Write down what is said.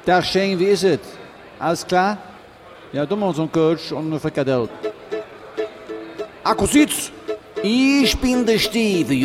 Tag Shane, wie ist es? Alles klar? Ja, du machst so einen Coach und eine Frikadelle. Akkusitz, ich bin der Steve.